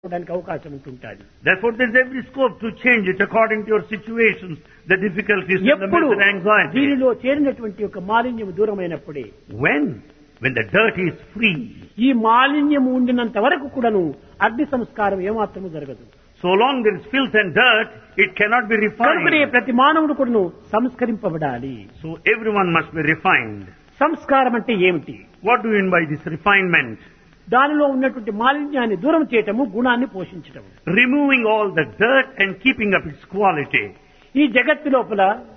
అవకాశం ఉంటుంటుంది. Therefore, there is every scope to change it according to your situations, the difficulties, the mess and anxiety. దీనిలో చేరినటువంటి ఒక మాలిన్యం దూరమైనప్పుడే When the dirt is free, ఈ మాలిన్యం ఉండినంత వరకు కూడాను అగ్ని సంస్కారం ఏమాత్రము జరగదు. so long there is filth and dirt, it cannot be కనుకనే refined. ప్రతి మానవుడు కూడాను సంస్కరింపబడాలి. So everyone must be refined. సంస్కారం అంటే ఏమిటి? What do you mean by this refinement? దానిలో ఉన్నటువంటి మాలిన్యాన్ని దూరం చేయటము, గుణాన్ని పోషించటము. Removing all the dirt and keeping up its quality. ఈ జగత్తు లోపల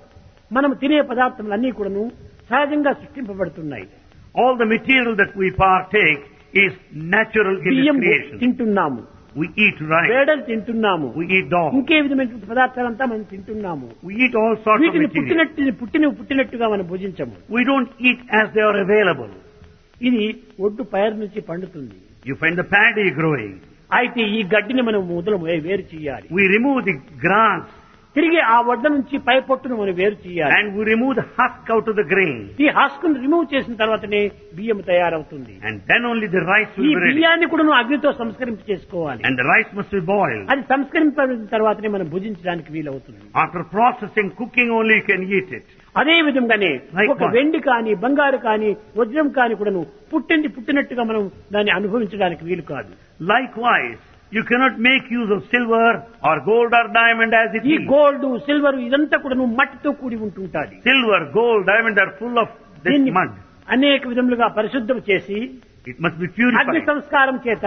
మనం తినే పదార్థములన్నీ కూడాను సహజంగా సృష్టింపబడుతున్నాయి. All the material that we partake is natural in its బియ్యం creation. తింటున్నాము, We eat rice, వేడలు తింటున్నాము, we eat dog, ఇంకే విధమైనటువంటి పదార్థాలంతా మనం తింటున్నాము. we eat all sorts of వీటిని material. పుట్టినట్టుగా మనం భుజించము. We don't eat as they are available. ఇది ఒడ్డు పైరు నుంచి పండుతుంది. You find the paddy growing. అయితే ఈ గడ్డిని మనం మొదలు వేరు చేయాలి. We remove the grass తిరిగి ఆ వడ్డ నుంచి పై పొట్టును మనం వేరు చేయాలి. and we remove the husk out of the grain. ఈ హస్కును రిమూవ్ చేసిన తర్వాతనే బియ్యం తయారవుతుంది. And then only the rice ఈ will be ready. బియ్యాన్ని కూడా నువ్వు అగ్నితో సంస్కరింప చేసుకోవాలి. And the rice must be boiled. అది సంస్కరింపబడిన తర్వాతనే మనం భుజించడానికి వీలవుతుంది. After processing, cooking only you can eat it. అదే విధంగానే Likewise. ఒక వెండి కాని బంగారు కాని వజ్రం కాని కూడాను పుట్టినట్టుగా మనం దాన్ని అనుభవించడానికి వీలు కాదు. Likewise, you cannot make use of silver or gold or diamond as it ఈ is. గోల్డ్ సిల్వర్ ఇదంతా కూడా మట్టితో కూడి ఉంటుంటాది. Silver, gold, diamond are full of this దీన్ని mud. అనేక విధములుగా పరిశుద్ధం చేసి It must be అగ్ని purified. సంస్కారం చేత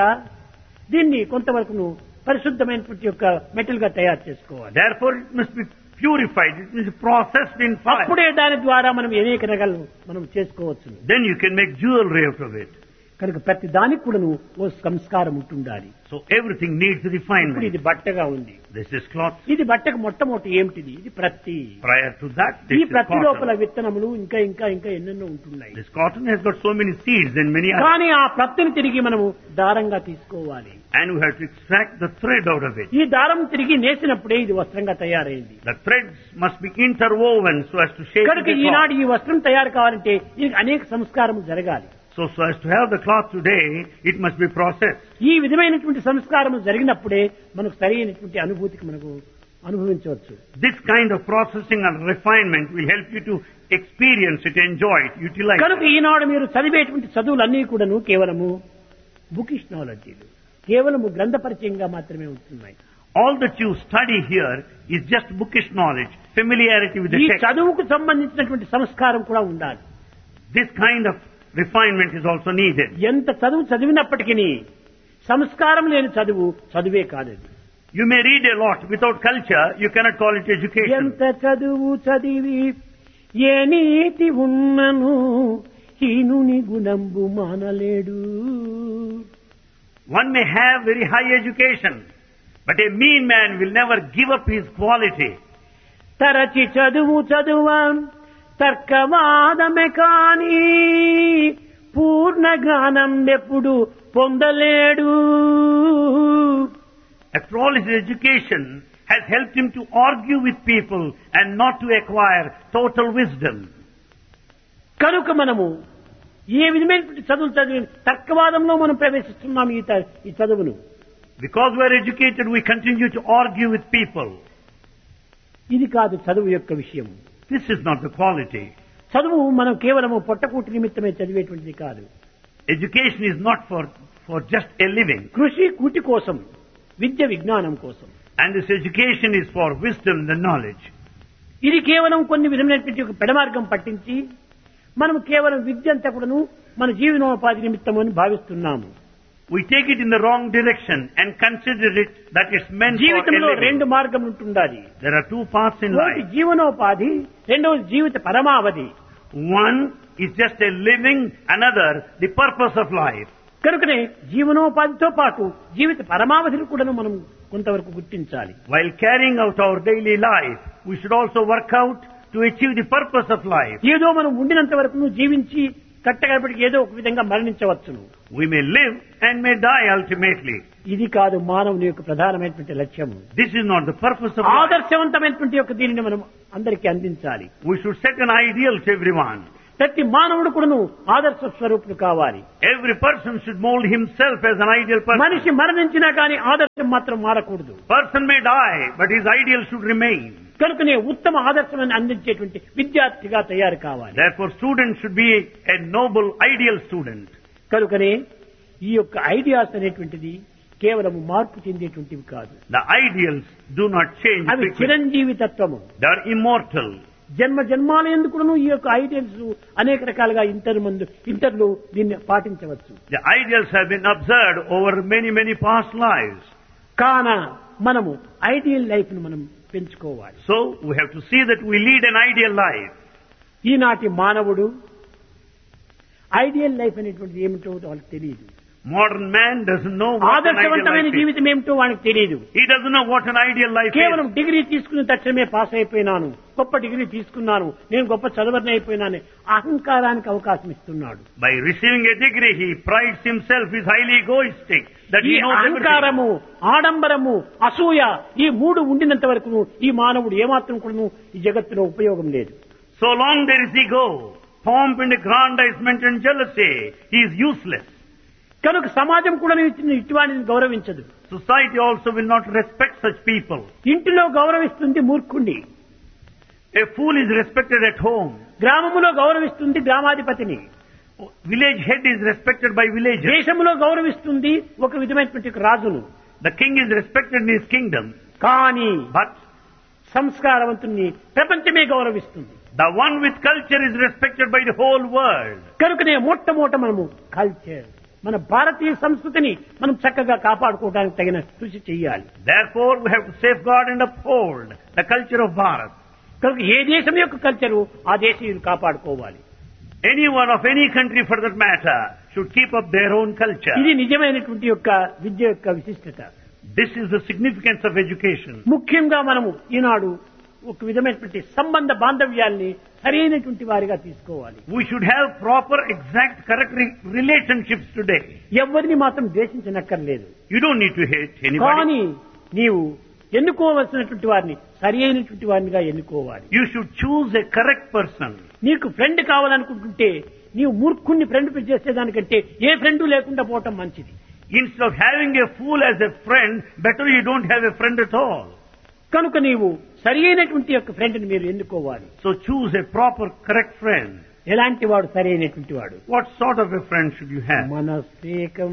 దీన్ని కొంతవరకు పరిశుద్ధమైనటువంటి యొక్క మెటల్ గా తయారు చేసుకోవాలి. Therefore, it must be purified. It must be processed in fire. అప్పుడే దాని ద్వారా మనం అనేక రకాలు మనం చేసుకోవచ్చు. Then you can make jewelry out of it. కనుక ప్రతి దానికి కూడాను ఓ సంస్కారం ఉంటుండాలి. So everything needs ఇప్పుడు refinement. ఇది బట్టగా ఉంది. This is cloth. ఇది బట్టకు మొట్టమొదటి ఏమిటిది? ఇది ప్రత్తి. Prior to that, ఈ this is ప్రత్తి లోపల cotton. విత్తనములు ఇంకా ఇంకా ఇంకా ఎన్నెన్నో ఉంటున్నాయి. This cotton has got so many seeds and many others. కానీ ఆ ప్రత్తిని తిరిగి మనము దారంగా తీసుకోవాలి. And we have to extract the thread out of it. ఈ దారం తిరిగి నేసినప్పుడే ఇది వస్త్రంగా తయారైంది. The threads must be interwoven so as to shape కనుక the cloth. ఈనాడు ఈ వస్త్రం తయారు కావాలంటే దీనికి అనేక సంస్కారం జరగాలి. So as to have the cloth today, it must be processed. ఈ విధమైనటువంటి సంస్కారం జరిగినప్పుడే మనకు సరైనటువంటి అనుభూతికి మనకు అనుభవించవచ్చు. This kind of processing and refinement will help you to experience it, enjoy it, utilize కనుక it. ఈనాడు మీరు చదివేటువంటి చదువులన్నీ కూడాను కేవలము బుకిష్ నాలెడ్జీలు, కేవలము గ్రంథ పరిచయంగా మాత్రమే ఉంటున్నాయి. All that you study here is just bookish knowledge, familiarity with the ఈ text. చదువుకు సంబంధించినటువంటి సంస్కారం కూడా ఉండాలి. This kind of refinement is also needed. ఎంత చదువు చదివినప్పటికీ సంస్కారం లేని చదువు చదువే కాదు. You may read a lot without culture, you cannot call it education. ఎంత చదువు చదివి ఏ నీతి ఉన్నను హీనుని గుణంబు మానలేడు. One may have very high education, but a mean man will never give up his quality. తరచి చదువా తర్కవాదమే కాని పూర్ణ జ్ఞానం ఎప్పుడు పొందలేడు. After all, his education has helped him to argue with people and not to acquire total wisdom. కనుక మనము ఏ విధమైనటువంటి చదువులు చదివి తర్కవాదంలో మనం ప్రవేశిస్తున్నాం. ఈ చదువును Because we are educated, we continue to argue with people. ఇది కాదు చదువు యొక్క విషయం. This is not the quality. చదువు మనం కేవలము పొట్టకూటి నిమిత్తమే చదివేటువంటిది కాదు. Education is not for just a living. కృషి కూటి కోసం, విద్య విజ్ఞానం కోసం. And this education is for wisdom and knowledge. ఇది కేవలం కొన్ని విధమైనటువంటి ఒక పెడమార్గం పట్టించి మనం కేవలం విద్య అంతా కూడాను మన జీవనోపాధి నిమిత్తము అని భావిస్తున్నాము. We take it in the wrong direction and consider it that it's meant for a జీవితంలో living. రెండు మార్గం ఉంటుండాలి. There are two paths in ఒకటి life. జీవనోపాధి, రెండవది జీవిత పరమావధి. One is just a living, another the purpose of life. కనుకనే జీవనోపాధితో పాటు జీవిత పరమావధిని కూడా మనం కొంతవరకు గుర్తించాలి. While carrying out our daily life, we should also work out to achieve the purpose of life. ఏదో మనం ఉండినంత వరకు జీవించి కట్టగడపటికి ఏదో ఒక విధంగా మరణించవచ్చును. We may live and may die ultimately. ఇది కాదు మానవుని యొక్క ప్రధానమైనటువంటి లక్ష్యం. This is not the purpose of life. ఆదర్శవంతమైనటువంటి యొక్క దీనిని మనం అందరికీ అందించాలి. We should set an ideal to everyone. ప్రతి మానవుడు కూడాను ఆదర్శ స్వరూపుడు కావాలి. Every person should mold himself as an ideal person. మనిషి మరణించినా కానీ ఆదర్శం మాత్రం మారకూడదు. Person may die, but his ideal should remain. కనుకనే ఉత్తమ ఆదర్శమని అందించేటువంటి విద్యార్థిగా తయారు కావాలి. Therefore, student should be a noble, ideal student. కనుకనే ఈ యొక్క ఐడియాస్ అనేటువంటిది కేవలం మార్పు చెందేటువంటివి కాదు. The ideals do not change. అవి frequently. చిరంజీవి తత్వము. They are immortal. జన్మ జన్మాల ఎందుకును ఈ యొక్క ఐడియల్స్ అనేక రకాలుగా ఇంటర్లు దీన్ని పాటించవచ్చు. The ideals have been observed over many, many past lives. కాన మనము ఐడియల్ లైఫ్ ను మనం పెంచుకోవాలి. So, we have to see that we lead an ideal life. ఈనాటి మానవుడు ఐడియల్ లైఫ్ అనేటువంటిది ఏమిటో వాళ్ళకి తెలియదు. Modern man doesn't know what an ideal ఆదర్శవంతమైన life is. జీవితం ఏమిటో వానికి తెలియదు. He doesn't know what an ideal life కేవలం is. డిగ్రీ తీసుకున్న తక్షణమే పాస్ అయిపోయినాను, గొప్ప డిగ్రీ తీసుకున్నాను, నేను గొప్ప చదవని అయిపోయినాను అహంకారానికి అవకాశం ఇస్తున్నాడు. By receiving a degree, he prides himself, is highly egoistic, that ఈ he knows everything. అహంకారము, ఆడంబరము, అసూయ ఈ మూడు ఉండినంత వరకు ఈ మానవుడు ఏమాత్రం కూడా ఈ జగత్తులో ఉపయోగం లేదు. So long there is ego, pomp and aggrandizement and jealousy, he is useless. కనుక సమాజం కూడా ఇటువంటిని గౌరవించదు. Society also will not respect such people. ఇంటిలో గౌరవిస్తుంది మూర్ఖుణ్ణి, A fool is respected at home. గ్రామములో గౌరవిస్తుంది గ్రామాధిపతిని, Village head is respected by villagers. దేశంలో గౌరవిస్తుంది ఒక విధమైనటువంటి రాజును. The king is respected in his kingdom. కానీ But సంస్కారవంతుణ్ణి ప్రపంచమే గౌరవిస్తుంది. the one with culture is respected by the whole world. కనుకనే మొట్టమొదట మనము కల్చర్, మన భారతీయ సంస్కృతిని మనం చక్కగా కాపాడుకోవడానికి తగిన కృషి చేయాలి. Therefore, we have to safeguard and uphold the culture of Bharat. కనుక ఏ దేశం యొక్క కల్చరు ఆ దేశీయులు కాపాడుకోవాలి. Anyone of any country for that matter should keep up their own culture. ఇది నిజమైనటువంటి యొక్క విద్య యొక్క విశిష్టత. This is the significance of education. ముఖ్యంగా మనము ఈనాడు ఒక విధమైనటువంటి సంబంధ బాంధవ్యాల్ని సరైనటువంటి వారిగా తీసుకోవాలి. We should have proper, exact, correct relationships today. ఎవరిని మాత్రం ద్వేషించనక్కర్లేదు. You don't need to hate anybody. కానీ నీవు ఎన్నుకోవలసినటువంటి వారిని సరి అయినటువంటి వారినిగా ఎన్నుకోవాలి. You should choose a correct person. నీకు ఫ్రెండ్ కావాలనుకుంటుంటే నీవు మూర్ఖుణ్ణి ఫ్రెండ్ చేసేదానికంటే ఏ ఫ్రెండ్ లేకుండా పోవటం మంచిది. Instead of having a fool as a friend, better you don't have a friend at all. కనుక నీవు సరి అయినటువంటి యొక్క ఫ్రెండ్ని మీరు ఎన్నుకోవాలి. So choose a proper, correct friend. ఎలాంటి వాడు సరి అయినటువంటి వాడు? What sort of a friend should you have? మనస్సేకం,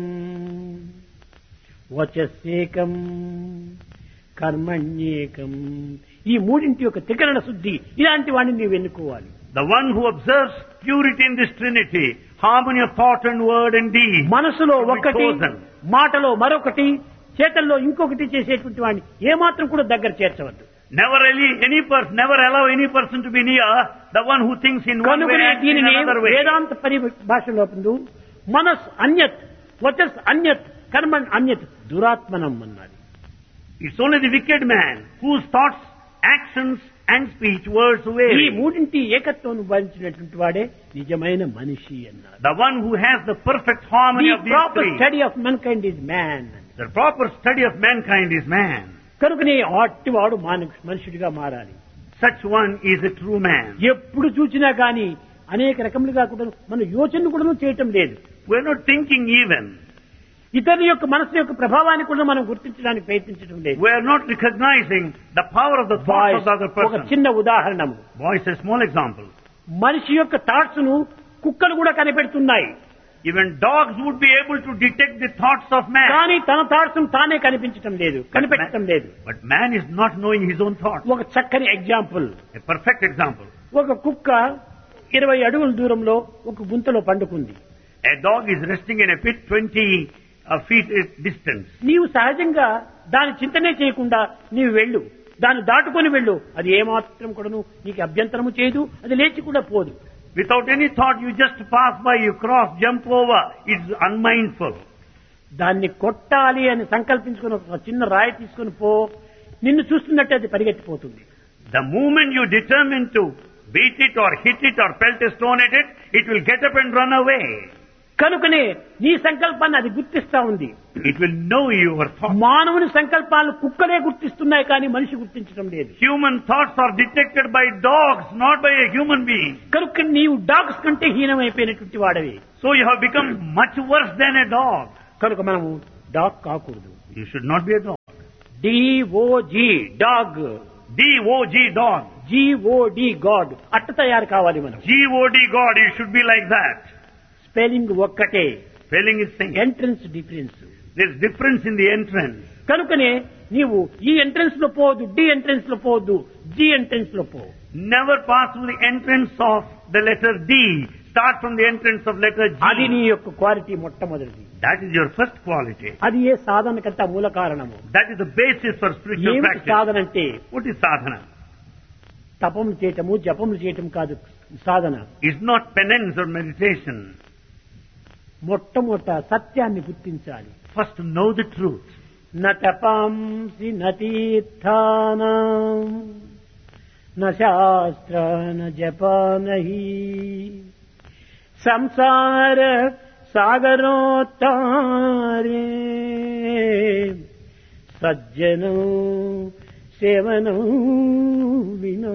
వచస్సేకం, కర్మణ్యేకం, ఈ మూడింటి యొక్క త్రికరణ శుద్ధి, ఇలాంటి వాడిని నీవు ఎన్నుకోవాలి. The one who observes purity in this Trinity, harmony of thought and word and deed. మనసులో should be ఒకటి, chosen. మాటలో మరొకటి, చేతల్లో ఇంకొకటి చేసేటువంటి వాడిని ఏమాత్రం కూడా దగ్గర చేర్చవద్దు. Never allow any person to be near the one who thinks in one way కనుకనే and in దీనిని another way. వేదాంత పరిభాషలో మనస్ అన్యత్, వచస్ అన్యత్, కర్మణ్ అన్యత్, దురాత్మనం అన్నది. It's only the wicked man whose thoughts, actions and speech, words ఈ vary. మూడింటి ఏకత్వం భరించినటువంటి వాడే నిజమైన మనిషి అన్నారు. The one who has the perfect harmony The of these proper three. study of mankind is man. The proper study of mankind is man. కనుకనే అట్టివాడు మనుషుడిగా మారాలి. Such one is a true man. ఎప్పుడు చూసినా గాని అనేక రకములుగా కూడా మన యోచన కూడా చేయటం లేదు. We're not thinking even. ఇతరుల యొక్క మనసు యొక్క ప్రభావాన్ని కూడా మనం గుర్తించడానికి ప్రయత్నించడం లేదు. We're not recognizing the power of the thoughts of the other ఒక person. చిన్న ఉదాహరణము, Boys, a small example. మనిషి యొక్క థాట్స్ ను కుక్కలు కూడా కనిపెడుతున్నాయి. Even dogs would be able to detect the thoughts of man. కానీ తన థాట్స్ తానే కనిపించటం లేదు, కనిపెట్టడం లేదు. But man is not knowing his own thoughts. ఒక చక్కని ఎగ్జాంపుల్, A perfect example. ఒక కుక్క 20 అడుగుల దూరంలో ఒక గుంతలో పండుకుంది. A dog is resting in a pit 20 feet distance. నీవు సహజంగా దాని చింతనే చేయకుండా నీవు వెళ్ళు, దాన్ని దాటుకొని వెళ్ళు, అది ఏమాత్రం కూడాను నీకు అభ్యంతరము చేయదు, అది లేచి కూడా పోదు. Without any thought, you just pass by, you cross, jump over. It's unmindful. దాన్ని కొట్టాలి అని సంకల్పించుకుని ఒక చిన్న రాయి తీసుకుని పో, నిన్ను చూస్తున్నట్టే అది పరిగెత్తిపోతుంది. The moment you determine to beat it or hit it or pelt a stone at it, it will get up and run away. కనుకనే నీ సంకల్పాన్ని అది గుర్తిస్తా ఉంది. It will know your thoughts. మానవుని సంకల్పాలను కుక్కలే గుర్తిస్తున్నాయి కానీ మనిషి గుర్తించడం లేదు. Human thoughts are detected by dogs, not by a human being. కనుక నీవు డాగ్స్ కంటే హీనమైపోయినటువంటి వాడవి. So you have become much worse than a dog. కనుక మనము డాగ్ కాకూడదు. You should not be a dog. DOG dog, DOG dog. GOD God అట్ట తయారు కావాలి మనం. GOD God, you should be like that. Spelling ఒక్కటే, Spelling is same. Entrance difference. There's difference in the entrance. కనుకనే నీవు ఈ entrance లో పోవద్దు, డి ఎంట్రన్స్ లో పోవద్దు, జి ఎంట్రన్స్ లో పో. Never pass through the entrance of the letter D. Start from the entrance of letter G. అది నీ యొక్క క్వాలిటీ మొట్టమొదటిది. That is your first quality. అది ఏ సాధనకంతా మూల కారణము. That is the basis for spiritual ఏమిటి practice. సాధన అంటే? What is sadhana? తపములు చేయటము, జపములు చేయటం కాదు సాధన. It's not penance or meditation. మొట్టమొదట సత్యాన్ని గుర్తించాలి. First know the truth. న తపాంసి న తీర్థానాం న శాస్త్ర న జపా నహి సంసార సాగరోత్తారే సజ్జనం సేవనం వినా.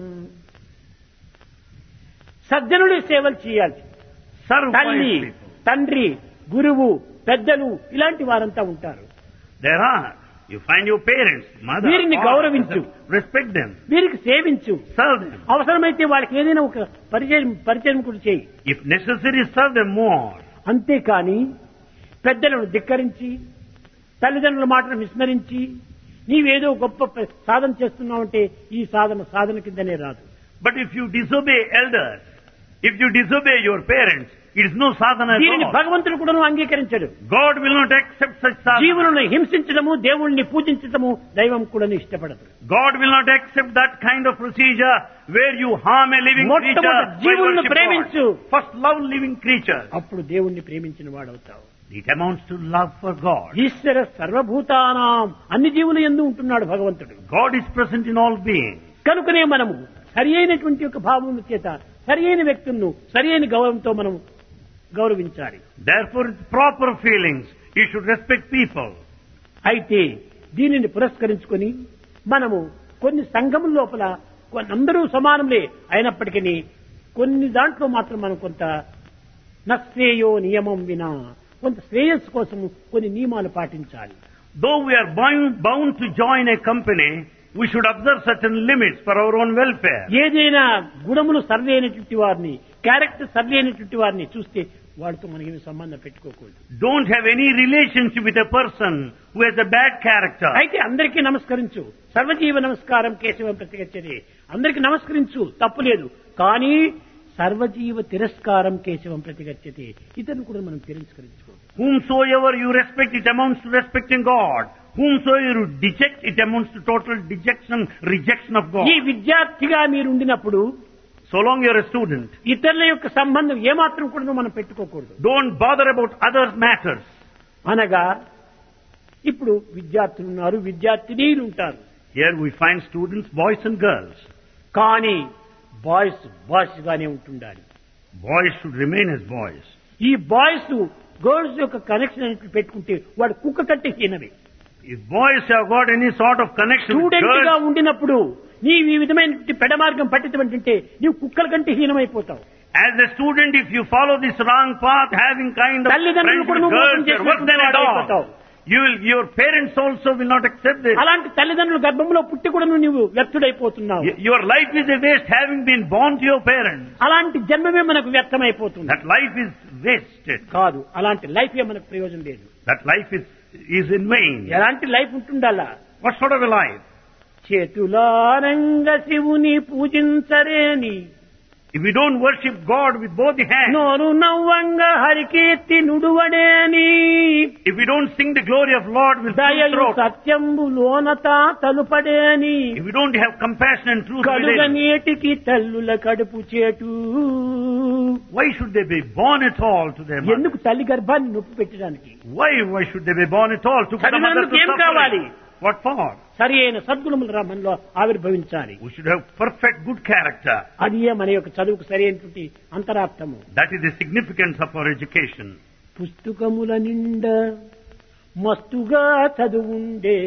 సజ్జనుడి సేవలు చేయాలి. Serve తల్లి, wise people. తండ్రి, గురువు, పెద్దలు ఇలాంటి వారంతా ఉంటారు. There are. You find your parents, mother, వీరిని father, గౌరవించు. respect them. వీరికి సేవించు. Serve them. అవసరమైతే వాళ్ళకి ఏదైనా ఒక పరిచయం కూడా చేయి. If necessary, serve them more. అంతేకాని పెద్దలను ధిక్కరించి, తల్లిదండ్రుల మాటను విస్మరించి నీవేదో గొప్ప సాధన చేస్తున్నావంటే ఈ సాధన కిందనే రాదు. But if you disobey elders, if you disobey your parents, it is no sadhana at దీనిని all. భగవంతుడు కూడా అంగీకరించడు. God will not accept such sadhana. జీవులను హింసించడము, దేవుణ్ణి పూజించడము దైవం కూడా ఇష్టపడదు. God will not accept that kind of procedure where you harm a living creature. మొట్టమొదట జీవులను ప్రేమించు. First love living creatures. అప్పుడు దేవుణ్ణి ప్రేమించిన వాడవుతావు. It amounts to love for God. ఈశ్వర సర్వభూతానాం, అన్ని జీవులు యందు ఉంటున్నాడు భగవంతుడు. God is present in all beings. కనుకనే మనము సరి అయినటువంటి యొక్క భావముల చేత సరి అయిన వ్యక్తులను సరి అయిన గౌరవంతో మనం గౌరవించాలి. Therefore, with proper feelings, you should respect people. అయితే దీనిని పురస్కరించుకొని మనము కొన్ని సంఘముల లోపల అందరూ సమానములే అయినప్పటికీ కొన్ని దాంట్లో మాత్రం మనం కొంత నశ్రేయో నియమం వినా కొంత శ్రేయస్సు కోసం కొన్ని నియమాలు పాటించాలి. Though we are bound to join a company, we should observe certain limits for our own welfare. ఏదైనా గుణములు సరి అయినటువంటి వారిని, క్యారెక్టర్ సరి అయినటువంటి వారిని చూస్తే వాడితో మనకి సంబంధం పెట్టుకోకూడదు. Don't have any relationship with a person who has a bad character. అయితే అందరికీ నమస్కరించు. సర్వజీవ నమస్కారం కేశవం ప్రతిగచ్చది. అందరికీ నమస్కరించు, తప్పు లేదు. కానీ సర్వజీవ తిరస్కారం కేశవం ప్రతిగచ్చతి. ఇతరులు కూడా మనం తిరస్కరించుకోవాలి. Whomsoever you respect, it amounts to respecting God. Whomsoever you deject, it amounts to total rejection of God. ఈ విద్యార్థిగా మీరు ఉండినప్పుడు So long you are a student, ఇతరుల యొక్క సంబంధం ఏమాత్రం కూడా మనం పెట్టుకోకూడదు. don't bother about other matters. అనగా ఇప్పుడు విద్యార్థులు ఉన్నారు, విద్యార్థినీలు ఉంటారు. Here we find students, boys and girls. కానీ బాయ్స్ గానే ఉంటుండాలి. Boys should remain as boys. ఈ బాయ్స్ గర్ల్స్ యొక్క కనెక్షన్ అనేది పెట్టుకుంటే వాడు కుక్క కంటే హీనమే. If boys have got any sort of connection with student గా girls, ఉండినప్పుడు నీవు ఈ విధమైన పెడమార్గం పట్టించమంటే నీవు కుక్కల కంటే హీనమైపోతావు. as a student, if you follow this wrong path, having kind of తల్లిదండ్రులు friends కూడా with నువ్వు మోసం girls, you are worse than a చేసినటువంటి dog. Your parents also will not accept this. అలాంటి తల్లిదండ్రులు గర్భంలో పుట్టి కూడా నువ్వు వ్యర్థుడైపోతున్నావు. Your life is a waste having been born to your parents. అలాంటి జన్మమే మనకు వ్యర్థమైపోతుంది. That life is wasted. కాదు, అలాంటి లైఫ్ ఏ మనకు ప్రయోజనం లేదు. That life is in vain. ఎలాంటి life ఉంటుండాలా? What sort of a life? చేతులారంగ శివుని పూజించరేని, If we don't worship God with both the hands, నోరు నవ్వంగ Harikeerthi నుడువడేని, if we don't sing the glory of Lord with full దయయు throat, సత్యంబు లోనత తలుపడేని, if we don't have compassion and truth కడుగ within, నీటికి తల్లుల కడుపు చేటు. why should they be born at all to their mother? ఎందుకు తల్లి గర్భాన్ని నొప్పి పెట్టడానికి? Why should they be born at all to put a mother to తల్లిదండ్రులకు ఏం కావాలి? suffering? What for? సరి అయిన సద్గుణములు మనలో ఆవిర్భవించాలి. We should have perfect good character. అది మన యొక్క చదువుకు సరి అయినటువంటి అంతరార్థము. That is the significance of our education. పుస్తకముల నిండా మస్తుగా చదువుండే,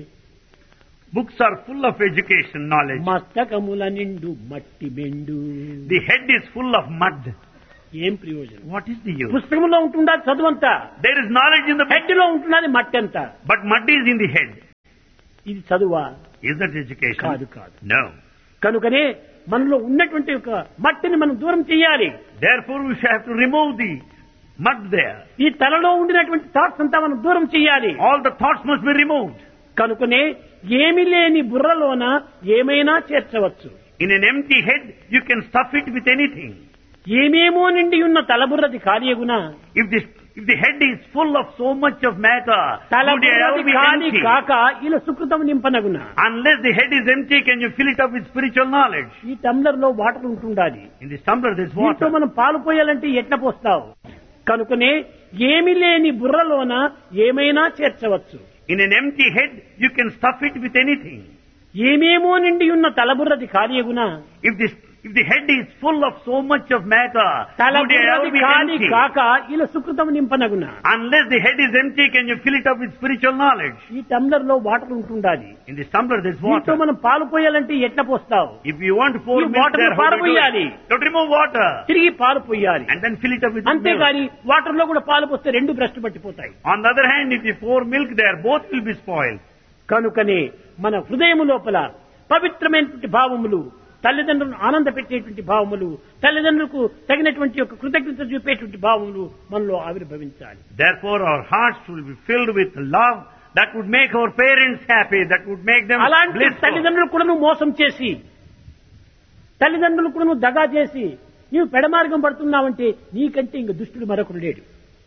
Books are full of education, knowledge. మస్తకముల నిండు మట్టి బెండు. The head is full of mud. ఏం ప్రయోజనం? What is the use? పుస్తకంలో ఉంటుందా చదువంతా, There is knowledge in the book, head లో ఉంటున్నది మట్టి అంతా. but mud is in the head. ఇది చదువా? Is that education? కాదు కాదు. No. కనుకనే మనలో ఉన్నటువంటి ఒక మట్టిని మనం దూరం చేయాలి. Therefore we shall have to remove the mud there. ఈ తలలో ఉండినటువంటి థాట్స్ అంతా మనం దూరం చేయాలి. All the thoughts must be removed. కనుకనే ఏమి లేని బుర్రలోన ఏమైనా చేర్చవచ్చు. In an empty head, you can stuff it with anything. ఏమేమో నిండి ఉన్న తలబుర్రది ఖాళీగున. If the head is full of so much of matter, would it ever తలబుర్రది be ఖాళీ empty? కాక ఇలా సుకృతం నింపనగున. Unless the head is empty, can you fill it up with spiritual knowledge? ఈ tumbler లో water ఉంటుండాలి. In this tumbler there is దీంతో water. మనం పాలు పోయాలంటే ఎట్లా పోస్తావు? కనుకనే ఏమి లేని బుర్రలోన ఏమైనా చేర్చవచ్చు. In an empty head, you can stuff it with anything. ఏమేమో నిండి ఉన్న తలబుర్రది ఖాళీగున. If the head is full of so much of matter, would it ever తలబుర్రది be ఖాళీ empty? కాక ఇలా సుకృతం నింపనగున. Unless the head is empty, can you fill it up with spiritual knowledge? ఈ tumbler లో water ఉంటుండాలి. In this tumbler there is దీంతో water. మనం పాలు పోయాలంటే ఎట్లా పోస్తావు? If you want to pour ఈ milk water there, ని how do you do పారబోయాలి. it? Don't remove water తిరిగి పాలు పోయాలి. and then fill it up with milk. అంతేగాని వాటర్ లో కూడా పాలు పోస్తే రెండు భ్రష్టు పట్టిపోతాయి. On the other hand, if you pour milk there, both will be spoiled. కనుకనే మన హృదయము లోపల పవిత్రమైనటువంటి భావములు, తల్లిదండ్రులను ఆనంద పెట్టేటువంటి భావములు, తల్లిదండ్రులకు తగినటువంటి యొక్క కృతజ్ఞత చూపేటువంటి భావములు మనలో ఆవిర్భవించాలి. Therefore, our hearts will be filled with love that would make our parents happy, that would make them అలాంటి blissful. తల్లిదండ్రులు కూడా నువ్వు మోసం చేసి, తల్లిదండ్రులు కూడా నువ్వు దగా చేసి నీవు పెడమార్గం పడుతున్నావంటే నీకంటే ఇంక దుష్టుడు మరొకడు లేడు.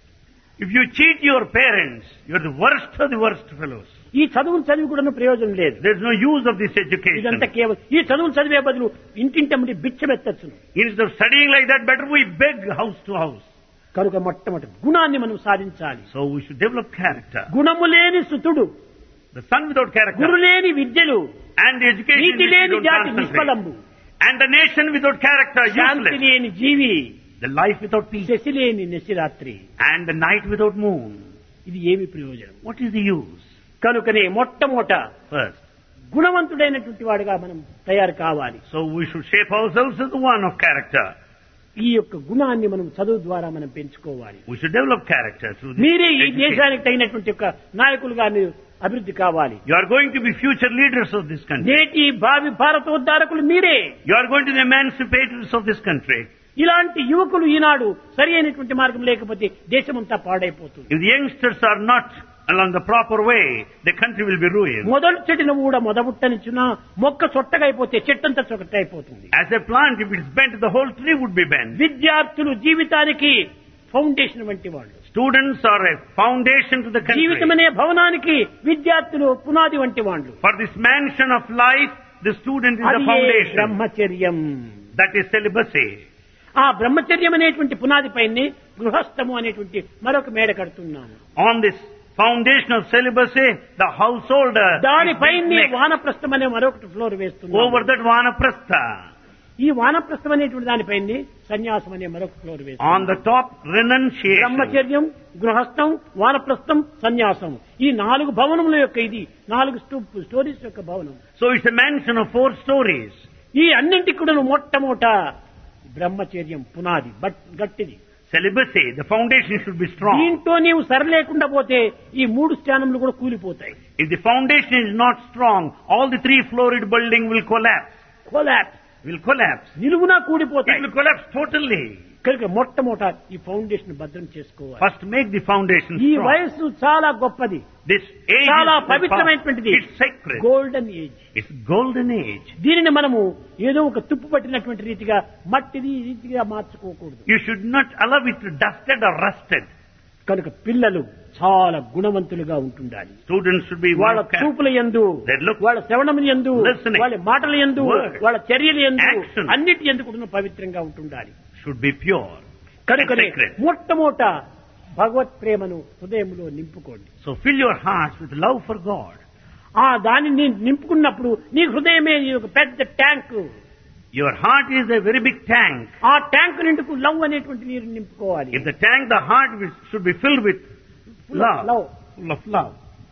If you cheat your parents, you're the worst of the worst fellows. ఈ చదువులు చదివి కూడా ప్రయోజనం లేదు. There's no use of this education. ఇదంతా కేవలం ఈ చదువులు చదివే బదులు ఇంటింటమ్మడి బిచ్చమెత్తచ్చును. Instead of studying like that, better we beg house to house. కనుక మొట్టమొదటి గుణాన్ని మనం సాధించాలి. So we should develop character. గుణము లేని సుతుడు, The son without character గురు లేని విద్యలు, and the education NITI which we లేని don't జాతి concentrate. నిష్ఫలంబు, And the nation without character, Shanti useless. లేని జీవి, The life without peace. Shashi లేని నిశిరాత్రి. And the night without moon. ఇది ఏమి ప్రయోజనం? What is the use? కనుకనే మొట్టమొదట First. గుణవంతుడైనటువంటి వాడుగా మనం తయారు కావాలి. So we should shape ourselves as the one of character. ఈ యొక్క గుణాన్ని మనం చదువు ద్వారా మనం పెంచుకోవాలి. We should develop character through this మీరే ఈ education. దేశానికి తగినటువంటి యొక్క నాయకులుగా మీరు అభివృద్ధి కావాలి. You are going to be future leaders of this country. నేటి భావి భారతోద్ధారకులు మీరే. You are going to be emancipators of this country. ఇలాంటి యువకులు ఈనాడు సరి అయినటువంటి మార్గం లేకపోతే దేశమంతా పాడైపోతుంది. If the youngsters are not along the proper way, the country will be ruined. మొదలు చెట్టును కూడా మొదబుట్టనిచ్చిన మొక్క చొట్టగా అయిపోతే చెట్టంతా చొట్ట అయిపోతుంది. As a plant, if it's bent, the whole tree would be bent. విద్యార్థులు జీవితానికి ఫౌండేషన్ వంటి వాళ్ళు. Students are a foundation to the country. జీవితం అనే భవనానికి విద్యార్థులు పునాది వంటి వాళ్ళు. For this mansion of life, the student is the అది foundation. బ్రహ్మచర్యం. That is celibacy. ఆ బ్రహ్మచర్యం అనేటువంటి పునాది పైనే గృహస్థము అనేటువంటి మరొక మేడ కడుతున్నాము. On this foundation of celibacy, the householder దానిపైనే is next. వానప్రస్థం అనే మరొకటి ఫ్లోర్ వేస్తున్నాము. Over that vanaprastha. ఈ వానప్రస్థం అనేటువంటి దానిపైనే సన్యాసం అనే మరొక ఫ్లోర్ On వేస్తున్నాము. the top, renunciation. బ్రహ్మచర్యం, గృహస్థం, వానప్రస్థం, సన్యాసం, ఈ 4 భవనముల యొక్క ఇది 4 స్టోరీస్ యొక్క భవనం. So it's a mansion of 4 stories. ఈ అన్నింటికి కూడా మొట్టమొదట బ్రహ్మచర్యం పునాది గట్టిది. Celibacy, the foundation should be strong. దీంతో నీవు సరలేకుండా పోతే ఈ 3 స్థానములు కూడా కూలిపోతాయి. If the foundation is not strong, all the 3-floored building will collapse. నిలువునా It కూడిపోతాయి. will collapse totally. కనుక మొట్టమొదట ఈ ఫౌండేషన్ భద్రం చేసుకోవాలి. First make the foundation ఈ strong. వయస్సు చాలా గొప్పది, This age చాలా is పవిత్రమైనటువంటిది. it's sacred. Golden age. It's golden age. దీనిని మనము ఏదో ఒక తుప్పు పట్టినటువంటి రీతిగా మట్టిది ఈ రీతిగా మార్చుకోకూడదు. You should not allow it to dusted or rusted. కనుక పిల్లలు చాలా గుణవంతులుగా ఉంటుండాలి. Students should be వాళ్ళ well kept. చూపుల యందు, Their look, వాళ్ళ శ్రవణముల యందు, listening, వాళ్ళ మాటల యందు, word, వాళ్ళ చర్యల యందు, action. అన్నిటి యందు కూడా పవిత్రంగా ఉంటుండాలి. should be pure and కనుకనే sacred. మొట్టమొదట భగవత్ ప్రేమను హృదయంలో నింపుకోండి. So fill your hearts with love for God. ఆ దానిని నింపుకున్నప్పుడు నీ హృదయమే ఒక పెద్ద tank. Your heart is a very big tank. ఆ ట్యాంక్ నిండుకు లవ్ అనేటువంటి నీరు నింపుకోవాలి. If the tank, the heart should be filled with love. Full of love.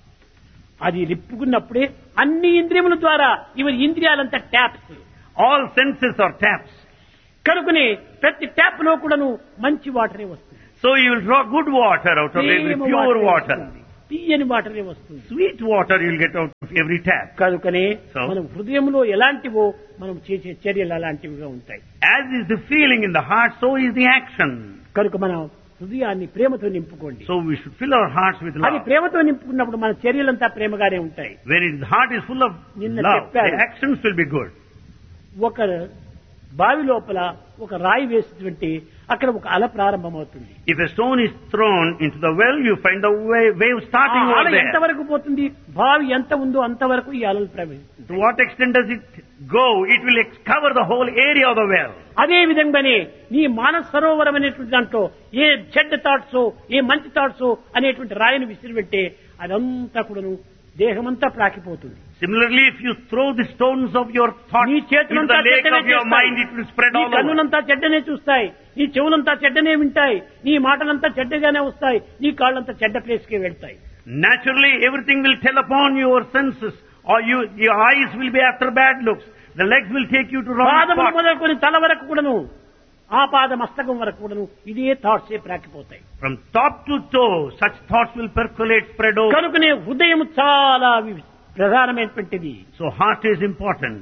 అది నింపుకున్నప్పుడే అన్ని ఇంద్రియముల ద్వారా ఇవి ఇంద్రియాలంతా taps. All senses are taps. కనుకనే ప్రతి ట్యాప్ లో కూడాను మంచి వాటరే వస్తుంది. So you will draw good water out of every pure water. తీయని వాటరే వస్తుంది. Sweet water you will get out of every tap. కనుకనే మన హృదయంలో ఎలాంటివో మనం చేసే చర్యలు అలాంటివిగా ఉంటాయి. As is the feeling in the heart, so is the action. కనుక మనం హృదయాన్ని ప్రేమతో నింపుకోండి. So we should fill our hearts with అది love. ప్రేమతో నింపుకున్నప్పుడు మన చర్యలంతా ప్రేమగానే ఉంటాయి. When the heart is full of love, the actions will be good. ఒక బావి లోపల ఒక రాయి వేస్తుంటే అక్కడ ఒక అల ప్రారంభమవుతుంది. If a stone is thrown into the well, you find the wave starting over అల there. ఎంతవరకు పోతుంది? బావి ఎంత ఉందో అంతవరకు ఈ అలలు ప్రవహిస్తుంది. To what extent does it go? It will cover the whole area of the well. అదే విధంగానే నీ మానస సరోవరం అనేటువంటి దాంట్లో ఏ చెడ్డ థాట్స్ ఏ మంచి థాట్స్ అనేటువంటి రాయిని విసిరిపెట్టే అదంతా కూడాను దేహమంతా ప్రాకిపోతుంది. Similarly, if you throw the stones of your thoughts నీ into చేతులంతా the lake చెడ్డనే of your చూస్తాయి. mind, it will spread నీ all over. కన్నులంతా చెడ్డనే చూస్తాయి. నీ చెవులంతా చెడ్డనే వింటాయి. నీ మాటలంతా చెడ్డగానే వస్తాయి. నీ కాళ్ళంతా చెడ్డ ప్లేస్కే వెళ్తాయి. Naturally, everything will tell upon your senses, or your eyes will be after bad looks. The legs will take you to wrong పాదములు spots. మొదలుకొని తల వరకు కూడాను ఆ పాద మస్తకం వరకు కూడాను ఇదే థాట్సే ప్రాకిపోతాయి. From top to toe, such thoughts will percolate, spread over. కనుకనే హృదయం చాలా ప్రధానమైనటువంటిది. So heart is important.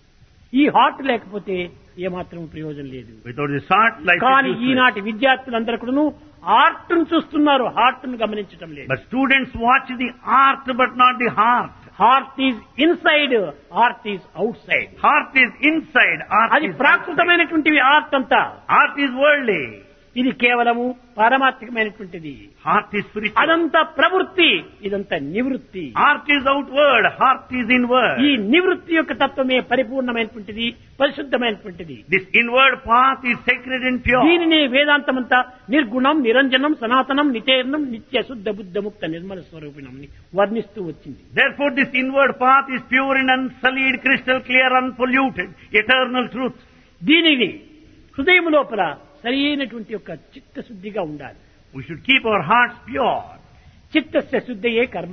ఈ హార్ట్ లేకపోతే ఏమాత్రం ప్రయోజనం లేదు. Without this heart, life కానీ is useless. ఈనాటి విద్యార్థులందరూ కూడాను ఆర్ట్ ను చూస్తున్నారు, హార్ట్ ను గమనించడం లేదు. But students watch the art, but not the heart. Heart is inside, heart is out side. Heart is inside, art అది is outside. ప్రాకృతమైనటువంటివి ఆర్ట్ అంతా. Art is worldly. ఇది కేవలము పారమార్థికమైనటువంటిది. Heart is spiritual. అదంతా ప్రవృత్తి, ఇదంతా నివృత్తి. Art is outward, heart is inward. ఈ నివృత్తి యొక్క తత్వమే పరిపూర్ణమైనటువంటిది, పరిశుద్ధమైనటువంటిది. This inward path is sacred and pure. దీనిని వేదాంతమంతా నిర్గుణం, నిరంజనం, సనాతనం, నితేర్ణం, నిత్య శుద్ధ బుద్ధ ముక్త నిర్మల స్వరూపిణం వర్ణిస్తూ వచ్చింది. Therefore this inward path is pure and unsullied, crystal clear, unpolluted, eternal truth. దీనిని హృదయం లోపల సరి అయినటువంటి యొక్క చిత్తశుద్ధిగా ఉండాలి. We should keep our hearts pure. చిత్తస్య శుద్ధయే కర్మ.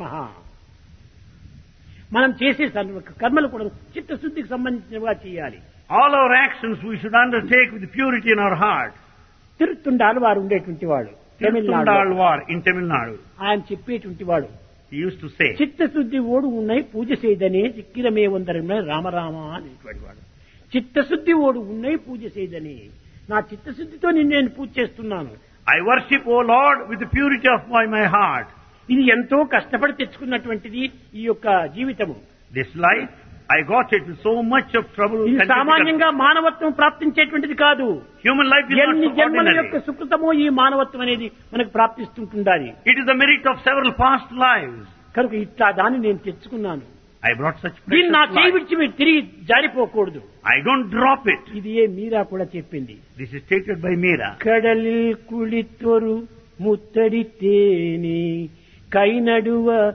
మనం చేసే కర్మలు కూడా చిత్తశుద్ధికి సంబంధించినవిగా చేయాలి. All our actions we should undertake with purity in our heart. తిరుత్తుండాలు వారు ఉండేటువంటి వాడు Tamil Nadu, Tirthundalvar in Tamil Nadu. ఆయన చెప్పేటువంటి వాడు He used to say, చిత్తశుద్ధి ఓడు ఉన్నాయి పూజ చేయదనే చిక్కిరమే వందరమే రామరామ అనేటువంటి వాడు. చిత్తశుద్ధి ఓడు ఉన్నాయి పూజ చేయదని, నా చిత్తశుద్ధితో నేను పూజ చేస్తున్నాను. I worship, O Lord, with the purity of my heart. ఇది ఎంతో కష్టపడి తెచ్చుకున్నటువంటిది ఈ యొక్క జీవితము. This life, I got it with so much of trouble. ఇది and difficulty. సామాన్యంగా మానవత్వం ప్రాప్తించేటువంటిది కాదు. Human life is ఎన్ని not so జన్మల యొక్క ordinary. సుకృతమో ఈ మానవత్వం అనేది మనకు ప్రాప్తిస్తుంటుండాలి. It is the merit of several past lives. కనుక ఇట్లా దాన్ని నేను తెచ్చుకున్నాను. I brought such దీన్ని నా precious చేయి life. విడిచి మీరు తిరిగి జారిపోకూడదు. I don't drop it. ఇది ఏ మీరా కూడా చెప్పింది. This is stated by Meera. కడలిల్ కుళితొరు ముత్తడి తేని కైనడువ